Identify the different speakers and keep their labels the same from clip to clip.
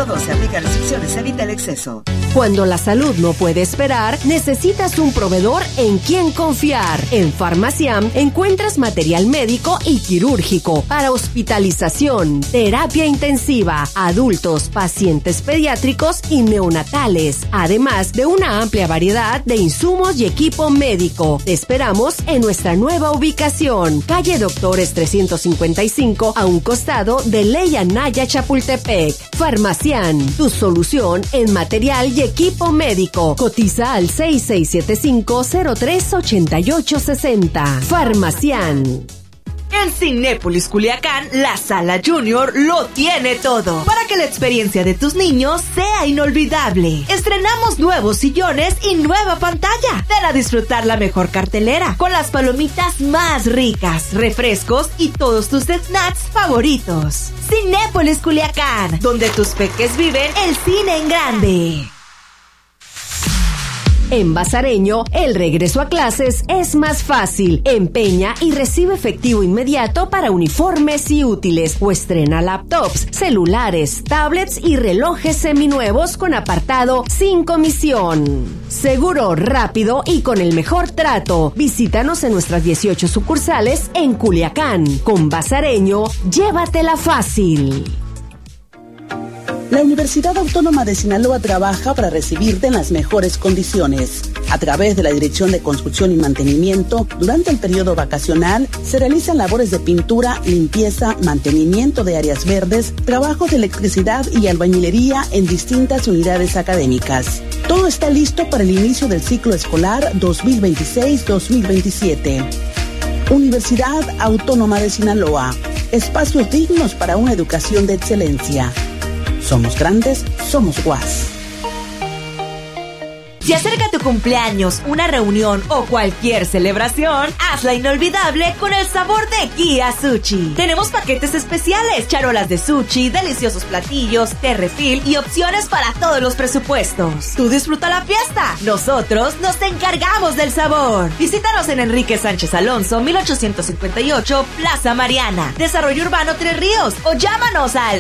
Speaker 1: todo, se aplican restricciones, evita el exceso.
Speaker 2: Cuando la salud no puede esperar, necesitas un proveedor en quien confiar. En Farmaciam encuentras material médico y quirúrgico para hospitalización, terapia intensiva, adultos, pacientes pediátricos y neonatales, además de una amplia variedad de insumos y equipo médico. Te esperamos en nuestra nueva ubicación, calle Doctores 355, a un costado de Ley Anaya Chapultepec. Farmaciam, tu solución en material y equipo médico. Cotiza al 6675-038860. Farmaciam.
Speaker 3: En Cinépolis Culiacán, la Sala Junior lo tiene todo para que la experiencia de tus niños sea inolvidable. Estrenamos nuevos sillones y nueva pantalla. Ven a disfrutar la mejor cartelera con las palomitas más ricas, refrescos y todos tus snacks favoritos. Cinépolis Culiacán, donde tus peques viven el cine en grande.
Speaker 2: En Bazareño, el regreso a clases es más fácil. Empeña y recibe efectivo inmediato para uniformes y útiles o estrena laptops, celulares, tablets y relojes seminuevos con apartado sin comisión. Seguro, rápido y con el mejor trato. Visítanos en nuestras 18 sucursales en Culiacán. Con Bazareño, llévatela fácil.
Speaker 4: La Universidad Autónoma de Sinaloa trabaja para recibirte en las mejores condiciones. A través de la Dirección de Construcción y Mantenimiento, durante el periodo vacacional, se realizan labores de pintura, limpieza, mantenimiento de áreas verdes, trabajos de electricidad y albañilería en distintas unidades académicas. Todo está listo para el inicio del ciclo escolar 2026-2027. Universidad Autónoma de Sinaloa. Espacios dignos para una educación de excelencia. Somos grandes, somos UAS.
Speaker 3: Si acerca tu cumpleaños, una reunión o cualquier celebración, hazla inolvidable con el sabor de Kia Sushi. Tenemos paquetes especiales, charolas de sushi, deliciosos platillos, té refill y opciones para todos los presupuestos. Tú disfruta la fiesta, nosotros nos encargamos del sabor. Visítanos en Enrique Sánchez Alonso, 1858, Plaza Mariana, Desarrollo Urbano Tres Ríos, o llámanos al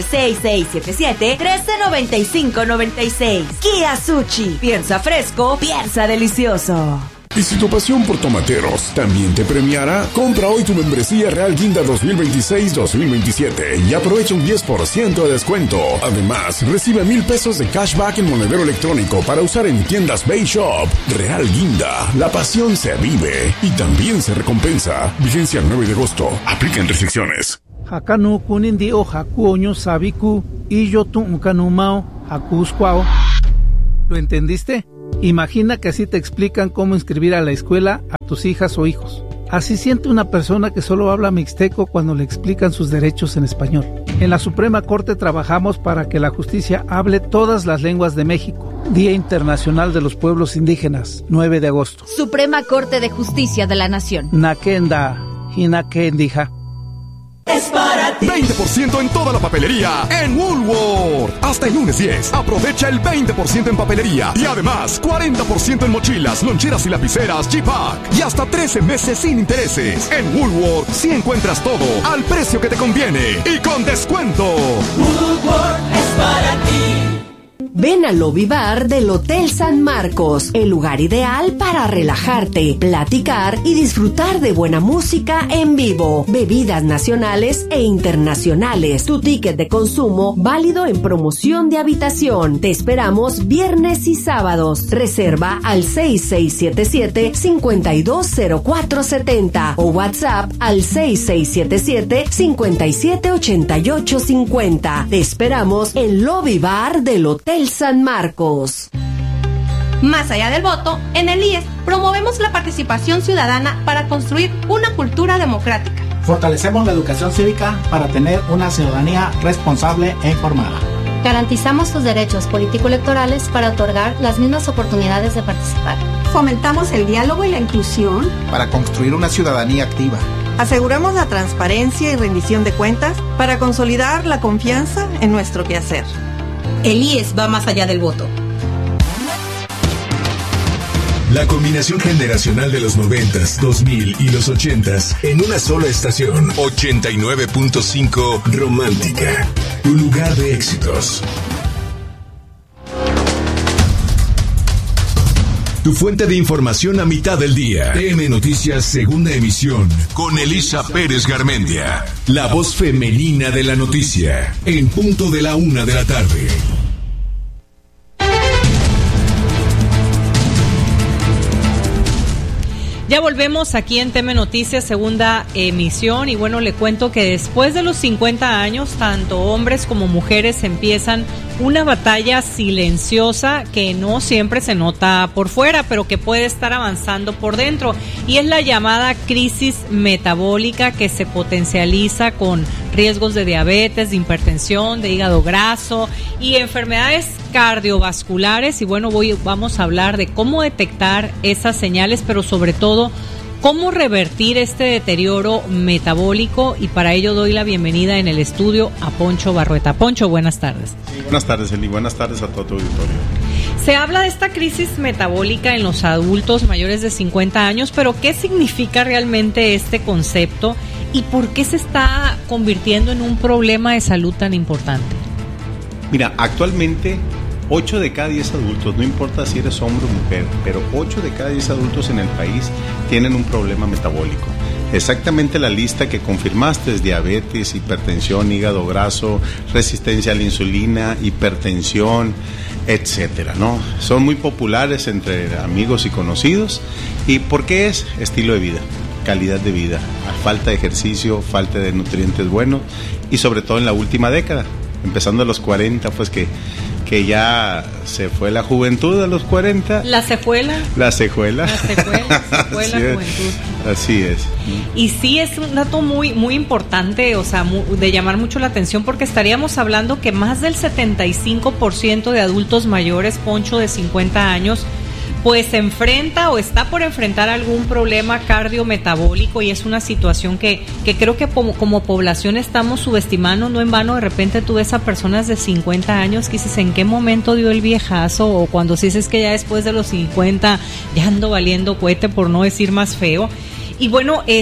Speaker 3: 6677-139596. Kia Sushi, piensa fresco, piensa delicioso.
Speaker 5: Y si tu pasión por tomateros también te premiara, compra hoy tu membresía Real Guinda 2026-2027 y aprovecha un 10% de descuento. Además, recibe 1,000 pesos de cashback en monedero electrónico para usar en tiendas Bay Shop. Real Guinda, la pasión se vive y también se recompensa. Vigencia el 9 de agosto. Aplican restricciones.
Speaker 6: Hakanu kunindi o hakuoño sabiku y yo tu ukanumao hakuskwao. ¿Lo entendiste? Imagina que así te explican cómo inscribir a la escuela a tus hijas o hijos. Así siente una persona que solo habla mixteco cuando le explican sus derechos en español. En la Suprema Corte trabajamos para que la justicia hable todas las lenguas de México. Día Internacional de los Pueblos Indígenas, 9 de agosto.
Speaker 7: Suprema Corte de Justicia de la Nación.
Speaker 6: Nakenda, Hinakendija.
Speaker 8: Es para ti. 20% en toda la papelería en Woolworth. Hasta el lunes 10. Aprovecha el 20% en papelería. Y además, 40% en mochilas, loncheras y lapiceras G-Pack. Y hasta 13 meses sin intereses. En Woolworth sí encuentras todo al precio que te conviene y con descuento.
Speaker 1: Woolworth es para ti.
Speaker 2: Ven al lobby bar del Hotel San Marcos, el lugar ideal para relajarte, platicar y disfrutar de buena música en vivo, bebidas nacionales e internacionales. Tu ticket de consumo válido en promoción de habitación. Te esperamos viernes y sábados. Reserva al 6677-520470 o WhatsApp al 6677-578850. Te esperamos en lobby bar del Hotel San Marcos.
Speaker 9: Más allá del voto, en el IES promovemos la participación ciudadana para construir una cultura democrática.
Speaker 10: Fortalecemos la educación cívica para tener una ciudadanía responsable e informada.
Speaker 11: Garantizamos tus derechos político-electorales para otorgar las mismas oportunidades de participar.
Speaker 12: Fomentamos el diálogo y la inclusión
Speaker 13: para construir una ciudadanía activa.
Speaker 14: Aseguramos la transparencia y rendición de cuentas para consolidar la confianza en nuestro quehacer.
Speaker 15: El IES va más allá del voto.
Speaker 16: La combinación generacional de los 90s, 2000 y los 80s en una sola estación. 89.5 Romántica. Tu lugar de éxitos. tu fuente de información a mitad del día. TM Noticias, segunda emisión, con Elisa Pérez Garmendia, la voz femenina de la noticia, en punto de la 1 de la tarde.
Speaker 17: Ya volvemos aquí en TM Noticias, segunda emisión, y bueno, le cuento que después de los 50 años, tanto hombres como mujeres empiezan una batalla silenciosa que no siempre se nota por fuera, pero que puede estar avanzando por dentro, y es la llamada crisis metabólica, que se potencializa con riesgos de diabetes, de hipertensión, de hígado graso y enfermedades cardiovasculares. Y bueno, vamos a hablar de cómo detectar esas señales, pero sobre todo cómo revertir este deterioro metabólico, y para ello doy la bienvenida en el estudio a Poncho Barrueta. Poncho, buenas tardes.
Speaker 18: Sí, buenas tardes, Eli. Buenas tardes a todo tu auditorio.
Speaker 17: Se habla de esta crisis metabólica en los adultos mayores de 50 años, pero ¿qué significa realmente este concepto y por qué se está convirtiendo en un problema de salud tan importante?
Speaker 18: Mira, actualmente 8 de cada 10 adultos, no importa si eres hombre o mujer, pero 8 de cada 10 adultos en el país tienen un problema metabólico. Exactamente la lista que confirmaste es diabetes, hipertensión, hígado graso, resistencia a la insulina, hipertensión, etcétera, ¿no? Son muy populares entre amigos y conocidos. ¿Y por qué es? Estilo de vida, calidad de vida, falta de ejercicio, falta de nutrientes buenos, y sobre todo en la última década, empezando a los 40, pues que ya se fue la juventud a los 40.
Speaker 17: ¿La secuela?
Speaker 18: La secuela.
Speaker 17: La secuela, juventud.
Speaker 18: Así es.
Speaker 17: Y sí, es un dato muy, muy importante, o sea, de llamar mucho la atención, porque estaríamos hablando que más del 75% de adultos mayores, Poncho, de 50 años, pues se enfrenta o está por enfrentar algún problema cardiometabólico, y es una situación que creo que como población estamos subestimando. No en vano, de repente tú ves a personas de 50 años que dices, ¿en qué momento dio el viejazo? O cuando dices que ya después de los 50 ya ando valiendo cohete, por no decir más feo. Y bueno, y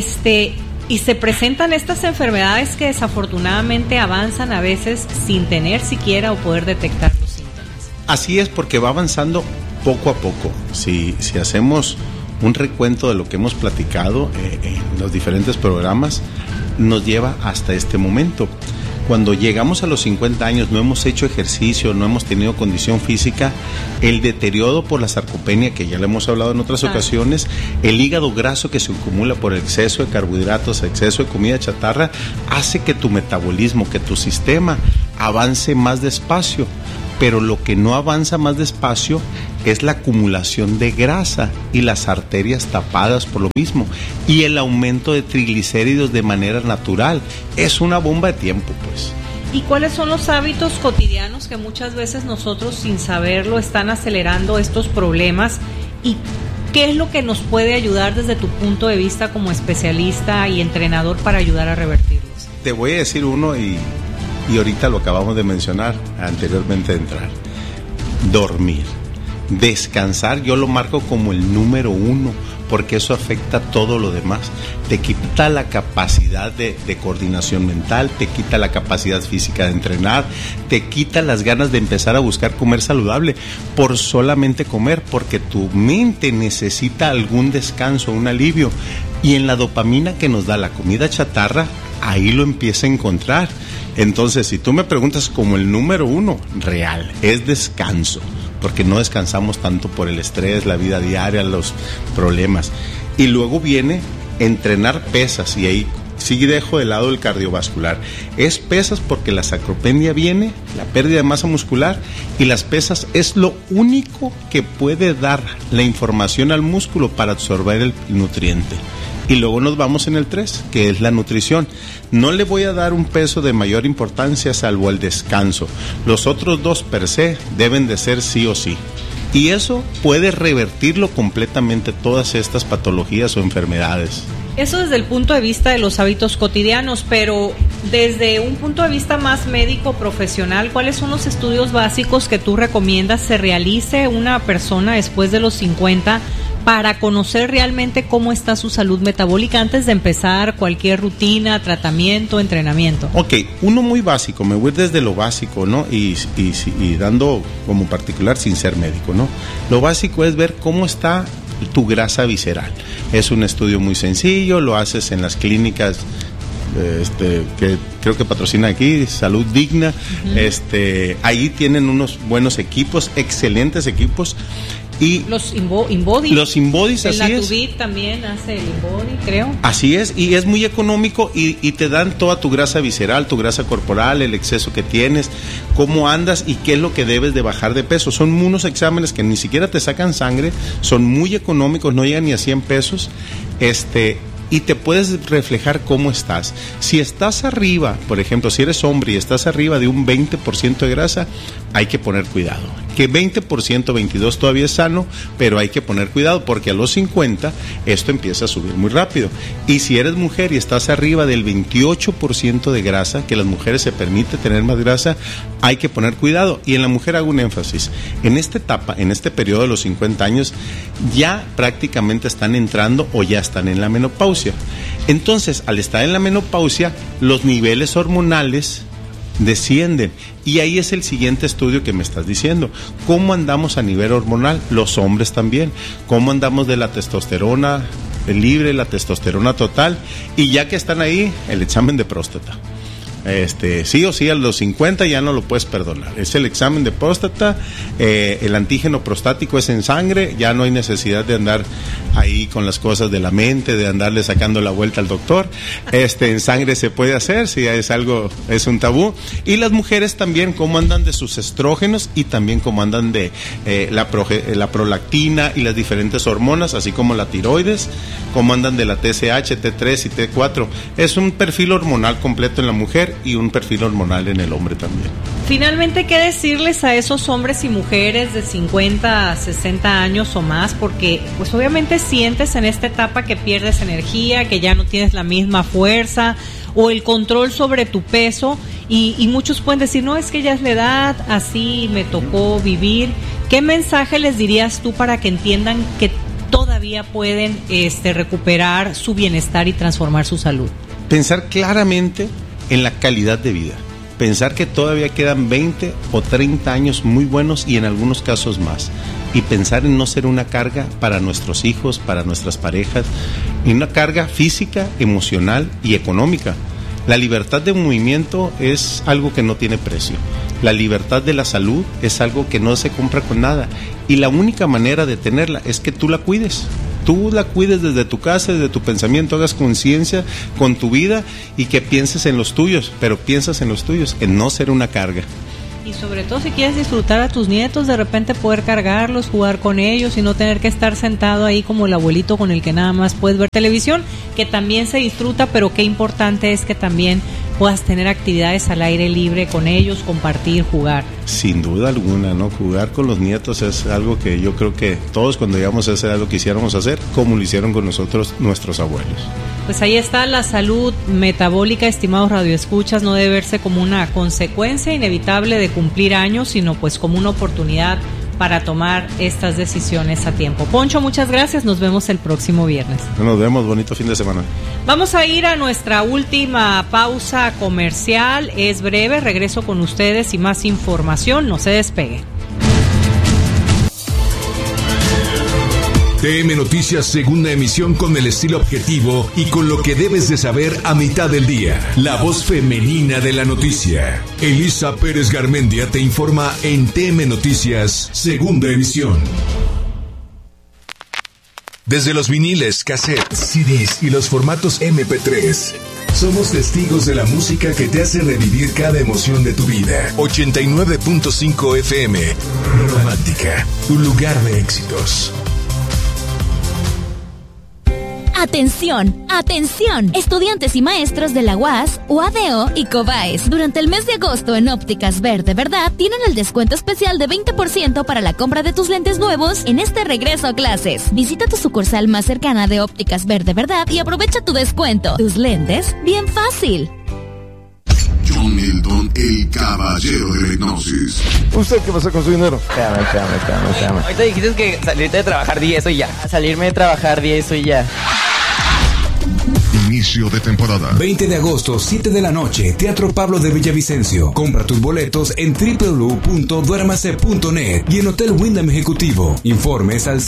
Speaker 17: se presentan estas enfermedades que desafortunadamente avanzan a veces sin tener siquiera o poder detectar los síntomas.
Speaker 18: Así es, porque va avanzando poco a poco. Si hacemos un recuento de lo que hemos platicado en los diferentes programas, nos lleva hasta este momento. Cuando llegamos a los 50 años, no hemos hecho ejercicio, no hemos tenido condición física, el deterioro por la sarcopenia, que ya le hemos hablado en otras ocasiones, el hígado graso que se acumula por exceso de carbohidratos, exceso de comida chatarra, hace que tu metabolismo, que tu sistema avance más despacio. Pero lo que no avanza más despacio es la acumulación de grasa y las arterias tapadas por lo mismo, y el aumento de triglicéridos de manera natural. Es una bomba de tiempo, pues.
Speaker 17: ¿Y cuáles son los hábitos cotidianos que muchas veces nosotros, sin saberlo, están acelerando estos problemas? ¿Y qué es lo que nos puede ayudar desde tu punto de vista como especialista y entrenador para ayudar a revertirlos?
Speaker 18: Te voy a decir uno, y ahorita lo acabamos de mencionar anteriormente de entrar. Dormir, descansar, yo lo marco como el número 1, porque eso afecta todo lo demás. Te quita la capacidad de coordinación mental, te quita la capacidad física de entrenar, te quita las ganas de empezar a buscar comer saludable por solamente comer, porque tu mente necesita algún descanso, un alivio. Y en la dopamina que nos da la comida chatarra, ahí lo empieza a encontrar. Entonces, si tú me preguntas como el número 1, real, es descanso, porque no descansamos tanto por el estrés, la vida diaria, los problemas. Y luego viene entrenar pesas, y ahí sí dejo de lado el cardiovascular. Es pesas porque la sarcopenia viene, la pérdida de masa muscular, y las pesas es lo único que puede dar la información al músculo para absorber el nutriente. Y luego nos vamos en el 3, que es la nutrición. No le voy a dar un peso de mayor importancia salvo el descanso. Los otros 2 per se deben de ser sí o sí. Y eso puede revertirlo completamente, todas estas patologías o enfermedades.
Speaker 17: Eso desde el punto de vista de los hábitos cotidianos, pero desde un punto de vista más médico profesional, ¿cuáles son los estudios básicos que tú recomiendas se realice una persona después de los 50 para conocer realmente cómo está su salud metabólica antes de empezar cualquier rutina, tratamiento, entrenamiento?
Speaker 18: Ok, uno muy básico, me voy desde lo básico, ¿no? Y dando como particular sin ser médico, ¿no? Lo básico es ver cómo está tu grasa visceral. Es un estudio muy sencillo, lo haces en las clínicas que creo que patrocina aquí, Salud Digna. Ahí tienen unos buenos equipos, excelentes equipos. Y
Speaker 17: los InBody.
Speaker 18: Los InBodies, así es.
Speaker 17: La Tubit también hace el InBody, creo.
Speaker 18: Así es, y es muy económico y te dan toda tu grasa visceral, tu grasa corporal, el exceso que tienes, cómo andas y qué es lo que debes de bajar de peso. Son unos exámenes que ni siquiera te sacan sangre, son muy económicos, no llegan ni a 100 pesos. Y te puedes reflejar cómo estás. Si estás arriba, por ejemplo, si eres hombre y estás arriba de un 20% de grasa, hay que poner cuidado. Que 20%, 22% todavía es sano, pero hay que poner cuidado porque a los 50 esto empieza a subir muy rápido. Y si eres mujer y estás arriba del 28% de grasa, que las mujeres se permite tener más grasa, hay que poner cuidado. Y en la mujer hago un énfasis. En esta etapa, en este periodo de los 50 años, ya prácticamente están entrando o ya están en la menopausia. Entonces, al estar en la menopausia, los niveles hormonales descienden. Y ahí es el siguiente estudio que me estás diciendo. ¿Cómo andamos a nivel hormonal? Los hombres también. ¿Cómo andamos de la testosterona libre, la testosterona total? Y ya que están ahí, el examen de próstata. Sí o sí, a los 50 ya no lo puedes perdonar. Es el examen de próstata, el antígeno prostático es en sangre, ya no hay necesidad de andar ahí con las cosas de la mente, de andarle sacando la vuelta al doctor. En sangre se puede hacer, si es algo, es un tabú. Y las mujeres también, cómo andan de sus estrógenos y también cómo andan de la prolactina y las diferentes hormonas, así como la tiroides, cómo andan de la TSH, T3 y T4. Es un perfil hormonal completo en la mujer y un perfil hormonal en el hombre también.
Speaker 17: Finalmente, ¿qué decirles a esos hombres y mujeres de 50 a 60 años o más? Porque pues obviamente sientes en esta etapa que pierdes energía, que ya no tienes la misma fuerza o el control sobre tu peso y muchos pueden decir, no, es que ya es la edad, así me tocó vivir. ¿Qué mensaje les dirías tú para que entiendan que todavía pueden recuperar su bienestar y transformar su salud?
Speaker 18: Pensar claramente en la calidad de vida, pensar que todavía quedan 20 o 30 años muy buenos y en algunos casos más, y pensar en no ser una carga para nuestros hijos, para nuestras parejas, y una carga física, emocional y económica. La libertad de movimiento es algo que no tiene precio. La libertad de la salud es algo que no se compra con nada, y la única manera de tenerla es que tú la cuides. Tú la cuides desde tu casa, desde tu pensamiento, hagas conciencia con tu vida y que pienses en los tuyos, pero piensas en los tuyos, en no ser una carga.
Speaker 17: Y sobre todo si quieres disfrutar a tus nietos, de repente poder cargarlos, jugar con ellos y no tener que estar sentado ahí como el abuelito con el que nada más puedes ver televisión, que también se disfruta, pero qué importante es que también puedas tener actividades al aire libre con ellos, compartir, jugar.
Speaker 18: Sin duda alguna, ¿no? Jugar con los nietos es algo que yo creo que todos cuando llegamos a esa edad lo quisiéramos hacer, como lo hicieron con nosotros nuestros abuelos.
Speaker 17: Pues ahí está la salud metabólica, estimados radioescuchas, no debe verse como una consecuencia inevitable de cumplir años, sino pues como una oportunidad para tomar estas decisiones a tiempo. Poncho, muchas gracias, nos vemos el próximo viernes.
Speaker 18: Nos vemos, bonito fin de semana.
Speaker 17: Vamos a ir a nuestra última pausa comercial, es breve, regreso con ustedes y más información, no se despeguen.
Speaker 16: TM Noticias, segunda emisión, con el estilo objetivo y con lo que debes de saber a mitad del día. La voz femenina de la noticia. Elisa Pérez Garmendia te informa en TM Noticias, segunda emisión. Desde los viniles, cassettes, CDs y los formatos MP3, somos testigos de la música que te hace revivir cada emoción de tu vida. 89.5 FM, Romántica, tu lugar de éxitos.
Speaker 19: ¡Atención! ¡Atención! Estudiantes y maestros de la UAS, UADO y COBAES. Durante el mes de agosto en Ópticas Verde Verdad tienen el descuento especial de 20% para la compra de tus lentes nuevos en este regreso a clases. Visita tu sucursal más cercana de Ópticas Verde Verdad y aprovecha tu descuento. Tus lentes, bien fácil.
Speaker 16: John Milton
Speaker 5: el caballero de la hipnosis.
Speaker 20: ¿Usted qué pasa con su dinero?
Speaker 21: Espérame. Ahorita dijiste que salirte de trabajar 10 y ya. Salirme de trabajar 10 y ya.
Speaker 5: Inicio de temporada.
Speaker 22: 20 de agosto, 7 de la noche, Teatro Pablo de Villavicencio. Compra tus boletos en www.duermase.net y en Hotel Wyndham Ejecutivo. Informes al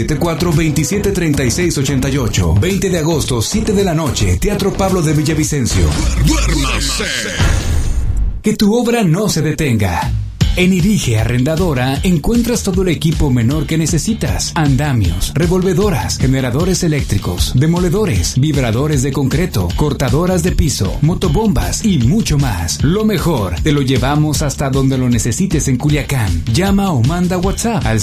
Speaker 22: 6674-273688. 20 de agosto, 7 de la noche, Teatro Pablo de Villavicencio.
Speaker 5: ¡Duérmase!
Speaker 22: Que tu obra no se detenga. En Irige Arrendadora encuentras todo el equipo menor que necesitas. Andamios, revolvedoras, generadores eléctricos, demoledores, vibradores de concreto, cortadoras de piso, motobombas y mucho más. Lo mejor, te lo llevamos hasta donde lo necesites en Culiacán. Llama o manda WhatsApp al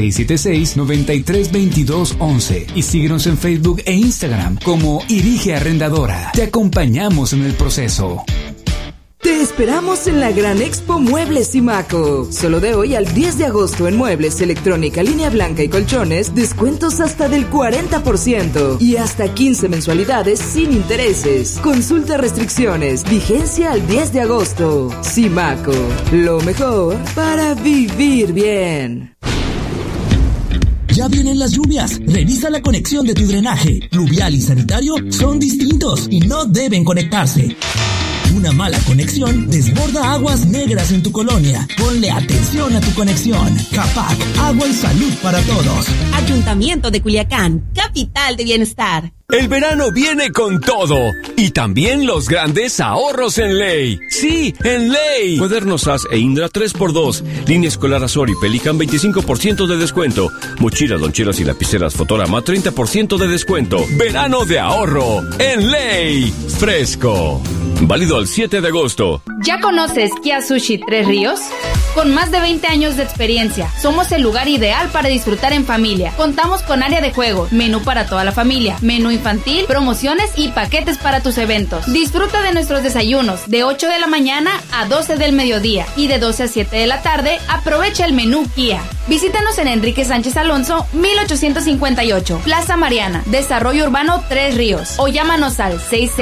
Speaker 22: 6676-932211 y síguenos en Facebook e Instagram como Irige Arrendadora. Te acompañamos en el proceso.
Speaker 23: Te esperamos en la Gran Expo Muebles Simaco. Solo de hoy al 10 de agosto en muebles, electrónica, línea blanca y colchones, descuentos hasta del 40% y hasta 15 mensualidades sin intereses. Consulta restricciones, vigencia al 10 de agosto. Simaco, lo mejor para vivir bien.
Speaker 24: Ya vienen las lluvias. Revisa la conexión de tu drenaje. Pluvial y sanitario son distintos y no deben conectarse. Una mala conexión desborda aguas negras en tu colonia. Ponle atención a tu conexión. CAPAC, agua y salud para todos.
Speaker 3: Ayuntamiento de Culiacán, capital de bienestar.
Speaker 25: El verano viene con todo y también los grandes ahorros en Ley. Sí, en Ley. Cuadernos SAS e Indra 3x2. Línea escolar Azor y Pelican 25% de descuento. Mochilas, loncheras y lapiceras Fotorama 30% de descuento. Verano de ahorro en Ley. Fresco. Válido al 7 de agosto.
Speaker 7: ¿Ya conoces Kia Sushi Tres Ríos? Con más de 20 años de experiencia, somos el lugar ideal para disfrutar en familia. Contamos con área de juego, menú para toda la familia, menú infantil, promociones y paquetes para tus eventos. Disfruta de nuestros desayunos de 8 de la mañana a 12 del mediodía y de 12 a 7 de la tarde. Aprovecha el menú Kia. Visítanos en Enrique Sánchez Alonso, 1858, Plaza Mariana, Desarrollo Urbano Tres Ríos, o llámanos al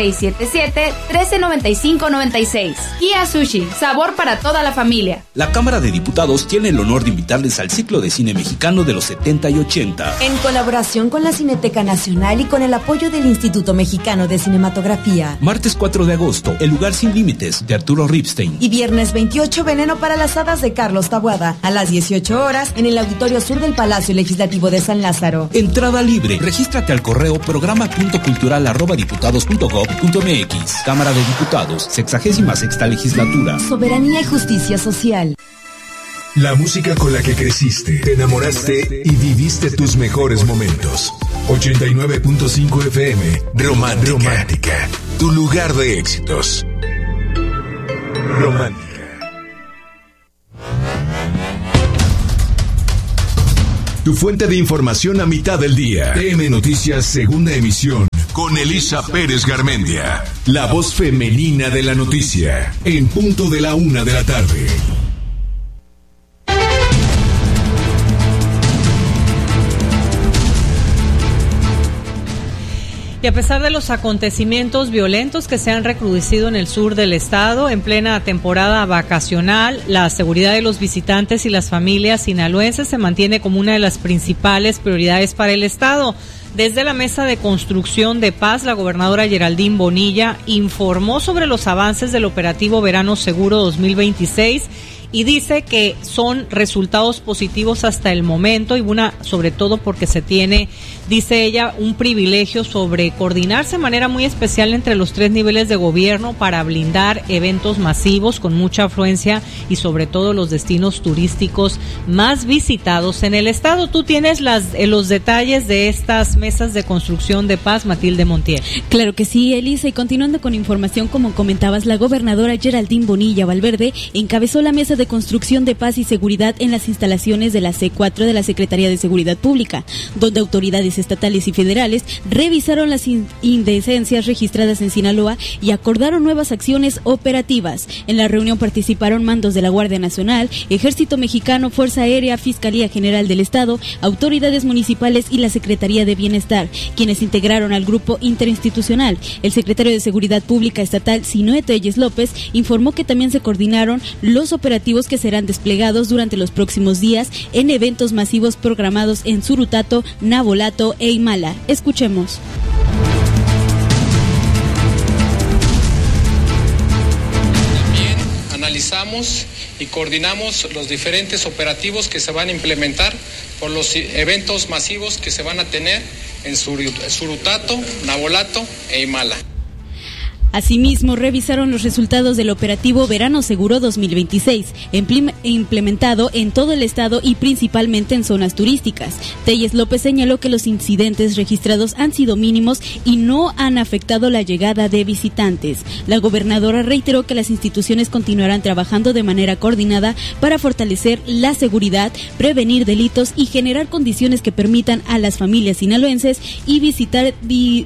Speaker 7: 6677-139596. Kia Sushi, sabor para toda la familia.
Speaker 26: La Cámara de Diputados tiene el honor de invitarles al ciclo de cine mexicano de los 70 y 80.
Speaker 27: En colaboración con la Cineteca Nacional y con el apoyo del Instituto Mexicano de Cinematografía.
Speaker 26: Martes 4 de agosto, El lugar sin límites, de Arturo Ripstein.
Speaker 27: Y viernes 28, Veneno para las hadas, de Carlos Taboada, a las 18 horas, en el Auditorio Sur del Palacio Legislativo de San Lázaro.
Speaker 26: Entrada libre. Regístrate al correo programa.cultural@diputados.gov.mx. Cámara de Diputados, 66ª Legislatura.
Speaker 27: Soberanía y justicia social.
Speaker 16: La música con la que creciste, te enamoraste y viviste tus mejores momentos. 89.5 FM, Romántica. Tu lugar de éxitos. Romántica. Tu fuente de información a mitad del día. TM Noticias, segunda emisión. Con Elisa Pérez Garmendia. La voz femenina de la noticia. En punto de la 1 de la tarde.
Speaker 17: Y a pesar de los acontecimientos violentos que se han recrudecido en el sur del estado, en plena temporada vacacional, la seguridad de los visitantes y las familias sinaloenses se mantiene como una de las principales prioridades para el estado. Desde la Mesa de Construcción de Paz, la gobernadora Geraldine Bonilla informó sobre los avances del operativo Verano Seguro 2026 y dice que son resultados positivos hasta el momento, y sobre todo porque se tiene, dice ella, un privilegio sobre coordinarse de manera muy especial entre los 3 niveles de gobierno para blindar eventos masivos con mucha afluencia y sobre todo los destinos turísticos más visitados en el estado. Tú tienes los detalles de estas mesas de construcción de paz, Matilde Montiel.
Speaker 28: Claro que sí, Elisa, y continuando con información, como comentabas, la gobernadora Geraldine Bonilla Valverde encabezó la mesa de
Speaker 1: de construcción de paz y seguridad en las instalaciones de la C4 de la Secretaría de Seguridad Pública, donde autoridades estatales y federales revisaron las indecencias registradas en Sinaloa y acordaron nuevas acciones operativas. En la reunión participaron mandos de la Guardia Nacional, Ejército Mexicano, Fuerza Aérea, Fiscalía General del Estado, autoridades municipales y la Secretaría de Bienestar, quienes integraron al grupo interinstitucional. El secretario de Seguridad Pública Estatal, Sinue Telles López, informó que también se coordinaron los operativos que serán desplegados durante los próximos días en eventos masivos programados en Surutato, Navolato e Imala. Escuchemos.
Speaker 2: También analizamos y coordinamos los diferentes operativos que se van a implementar por los eventos masivos que se van a tener en Surutato, Navolato e Imala.
Speaker 1: Asimismo, revisaron los resultados del operativo Verano Seguro 2026, implementado en todo el estado y principalmente en zonas turísticas. Telles López señaló que los incidentes registrados han sido mínimos y no han afectado la llegada de visitantes. La gobernadora reiteró que las instituciones continuarán trabajando de manera coordinada para fortalecer la seguridad, prevenir delitos y generar condiciones que permitan a las familias sinaloenses y visitantes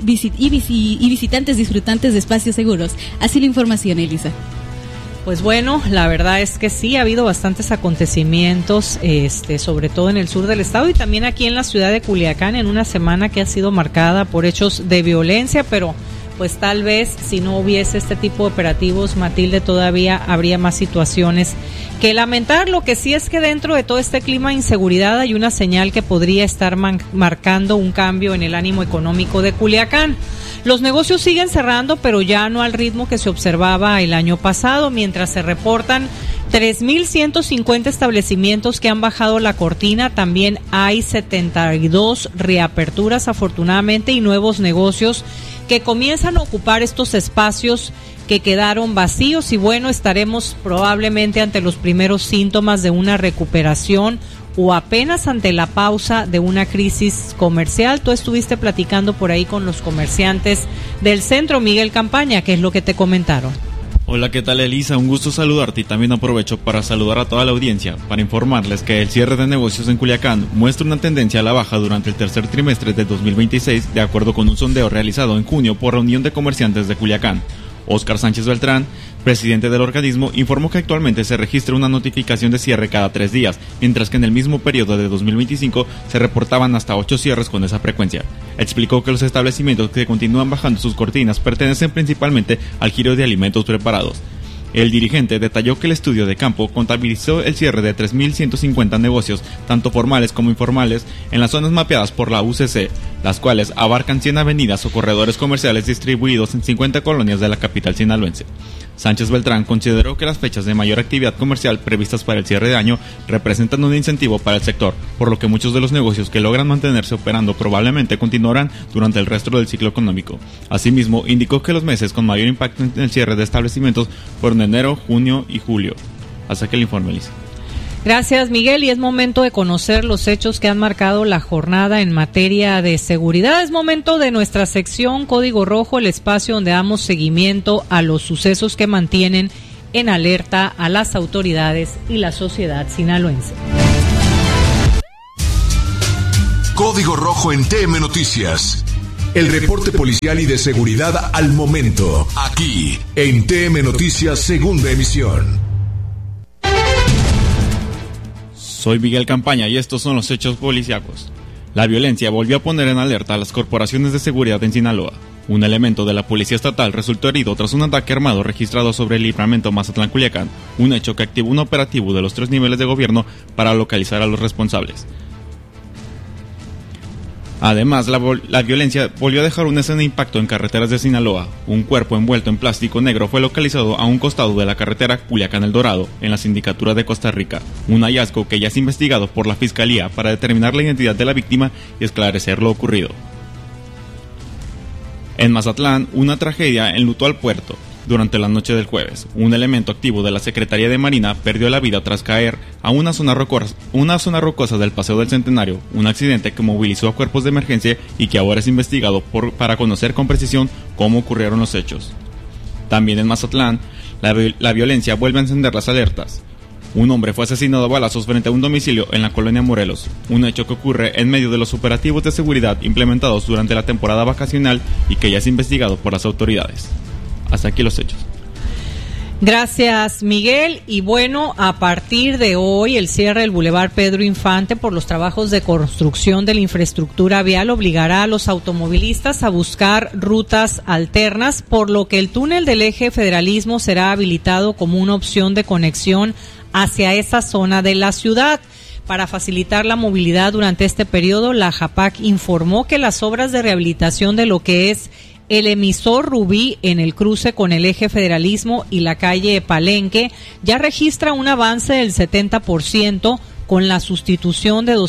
Speaker 1: disfrutantes de espacios seguros. Así la información, Elisa.
Speaker 17: Pues bueno, la verdad es que sí, ha habido bastantes acontecimientos, sobre todo en el sur del estado y también aquí en la ciudad de Culiacán, en una semana que ha sido marcada por hechos de violencia, pero pues tal vez si no hubiese este tipo de operativos, Matilde, todavía habría más situaciones que lamentar. Lo que sí es que dentro de todo este clima de inseguridad hay una señal que podría estar marcando un cambio en el ánimo económico de Culiacán. Los negocios siguen cerrando, pero ya no al ritmo que se observaba el año pasado, mientras se reportan 3,150 establecimientos que han bajado la cortina. También hay 72 reaperturas, afortunadamente, y nuevos negocios que comienzan a ocupar estos espacios que quedaron vacíos. Y bueno, estaremos probablemente ante los primeros síntomas de una recuperación o apenas ante la pausa de una crisis comercial. Tú estuviste platicando por ahí con los comerciantes del centro, Miguel Campaña, ¿qué es lo que te comentaron?
Speaker 4: Hola, ¿qué tal, Elisa? Un gusto saludarte y también aprovecho para saludar a toda la audiencia para informarles que el cierre de negocios en Culiacán muestra una tendencia a la baja durante el tercer trimestre de 2026, de acuerdo con un sondeo realizado en junio por la Unión de Comerciantes de Culiacán. Óscar Sánchez Beltrán, presidente del organismo, informó que actualmente se registra una notificación de cierre cada 3 días, mientras que en el mismo periodo de 2025 se reportaban hasta 8 cierres con esa frecuencia. Explicó que los establecimientos que continúan bajando sus cortinas pertenecen principalmente al giro de alimentos preparados. El dirigente detalló que el estudio de campo contabilizó el cierre de 3,150 negocios, tanto formales como informales, en las zonas mapeadas por la UCC, las cuales abarcan 100 avenidas o corredores comerciales distribuidos en 50 colonias de la capital sinaloense. Sánchez Beltrán consideró que las fechas de mayor actividad comercial previstas para el cierre de año representan un incentivo para el sector, por lo que muchos de los negocios que logran mantenerse operando probablemente continuarán durante el resto del ciclo económico. Asimismo, indicó que los meses con mayor impacto en el cierre de establecimientos fueron enero, junio y julio. Hasta que el informe, Lisa.
Speaker 17: Gracias, Miguel, y es momento de conocer los hechos que han marcado la jornada en materia de seguridad. Es momento de nuestra sección Código Rojo, el espacio donde damos seguimiento a los sucesos que mantienen en alerta a las autoridades y la sociedad sinaloense.
Speaker 16: Código Rojo en TM Noticias. El reporte policial y de seguridad al momento, aquí en TM Noticias, segunda emisión.
Speaker 4: Soy Miguel Campaña y estos son los hechos policíacos. La violencia volvió a poner en alerta a las corporaciones de seguridad en Sinaloa. Un elemento de la policía estatal resultó herido tras un ataque armado registrado sobre el libramiento Mazatlán-Culiacán, un hecho que activó un operativo de los 3 niveles de gobierno para localizar a los responsables. Además, la violencia volvió a dejar una escena de impacto en carreteras de Sinaloa. Un cuerpo envuelto en plástico negro fue localizado a un costado de la carretera Culiacán-El Dorado, en la sindicatura de Costa Rica. Un hallazgo que ya es investigado por la Fiscalía para determinar la identidad de la víctima y esclarecer lo ocurrido. En Mazatlán, una tragedia enlutó al puerto. Durante la noche del jueves, un elemento activo de la Secretaría de Marina perdió la vida tras caer a una zona rocosa del Paseo del Centenario, un accidente que movilizó a cuerpos de emergencia y que ahora es investigado para conocer con precisión cómo ocurrieron los hechos. También en Mazatlán, la violencia vuelve a encender las alertas. Un hombre fue asesinado a balazos frente a un domicilio en la colonia Morelos, un hecho que ocurre en medio de los operativos de seguridad implementados durante la temporada vacacional y que ya es investigado por las autoridades. Hasta aquí los hechos.
Speaker 17: Gracias, Miguel. Y bueno, a partir de hoy, el cierre del Boulevard Pedro Infante por los trabajos de construcción de la infraestructura vial obligará a los automovilistas a buscar rutas alternas, por lo que el túnel del Eje Federalismo será habilitado como una opción de conexión hacia esa zona de la ciudad. Para facilitar la movilidad durante este periodo, la JAPAC informó que las obras de rehabilitación de lo que es el emisor Rubí en el cruce con el Eje Federalismo y la calle Palenque ya registra un avance del 70%, con la sustitución de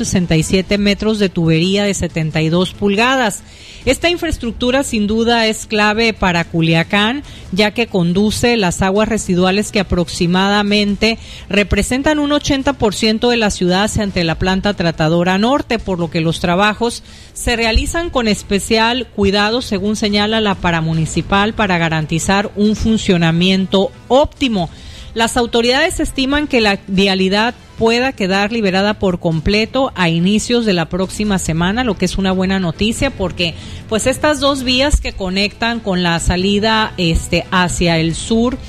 Speaker 17: 267 metros de tubería de 72 pulgadas. Esta infraestructura sin duda es clave para Culiacán, ya que conduce las aguas residuales que aproximadamente representan un 80% de la ciudad hacia la planta tratadora norte, por lo que los trabajos se realizan con especial cuidado, según señala la paramunicipal, para garantizar un funcionamiento óptimo. Las autoridades estiman que la vialidad pueda quedar liberada por completo a inicios de la próxima semana, lo que es una buena noticia, porque pues estas dos vías que conectan con la salida hacia el sur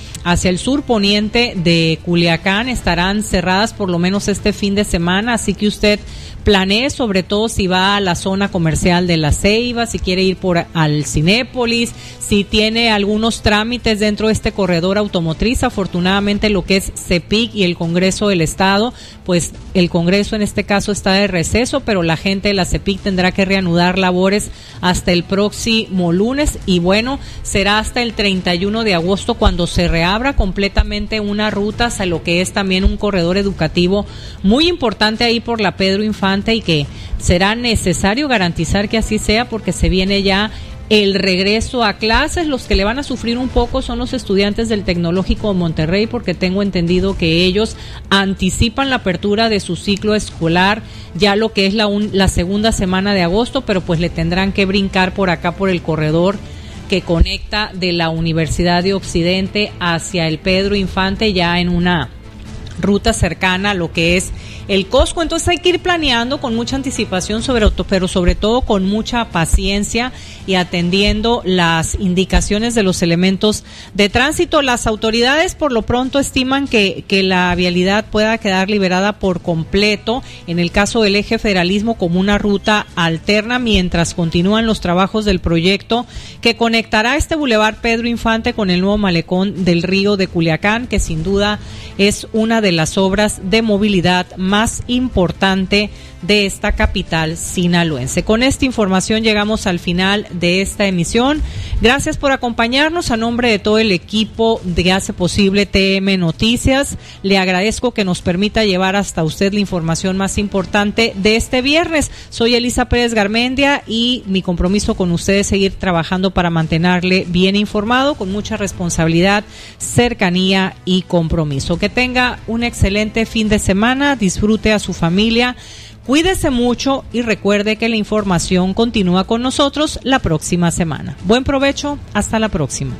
Speaker 17: poniente de Culiacán estarán cerradas por lo menos este fin de semana, así que usted planee, sobre todo si va a la zona comercial de La Ceiba, si quiere ir al Cinépolis, si tiene algunos trámites dentro de este corredor automotriz. Afortunadamente lo que es CEPIC y el Congreso del Estado, pues el Congreso en este caso está de receso, pero la gente de la CEPIC tendrá que reanudar labores hasta el próximo lunes, y bueno, será hasta el 31 de agosto cuando se reabra completamente una ruta hacia lo que es también un corredor educativo muy importante ahí por la Pedro Infante, y que será necesario garantizar que así sea, porque se viene ya el regreso a clases. Los que le van a sufrir un poco son los estudiantes del Tecnológico de Monterrey, porque tengo entendido que ellos anticipan la apertura de su ciclo escolar ya lo que es la segunda semana de agosto, pero pues le tendrán que brincar por acá por el corredor que conecta de la Universidad de Occidente hacia el Pedro Infante, ya en una ruta cercana a lo que es el Costco. Entonces hay que ir planeando con mucha anticipación, pero sobre todo con mucha paciencia y atendiendo las indicaciones de los elementos de tránsito. Las autoridades por lo pronto estiman que la vialidad pueda quedar liberada por completo en el caso del Eje Federalismo como una ruta alterna mientras continúan los trabajos del proyecto que conectará este Boulevard Pedro Infante con el nuevo malecón del río de Culiacán, que sin duda es una de las obras de movilidad más importante de esta capital sinaloense. Con esta información llegamos al final de esta emisión. Gracias por acompañarnos. A nombre de todo el equipo de Hace Posible TM Noticias, le agradezco que nos permita llevar hasta usted la información más importante de este viernes. Soy Elisa Pérez Garmendia y mi compromiso con ustedes es seguir trabajando para mantenerle bien informado con mucha responsabilidad, cercanía y compromiso. Que tenga un excelente fin de semana, disfrute a su familia, cuídese mucho y recuerde que la información continúa con nosotros la próxima semana. Buen provecho, hasta la próxima.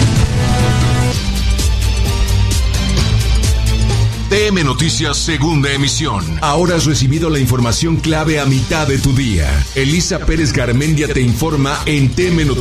Speaker 16: TM Noticias, segunda emisión. Ahora has recibido la información clave a mitad de tu día. Elisa Pérez Garmendia te informa en TM Noticias.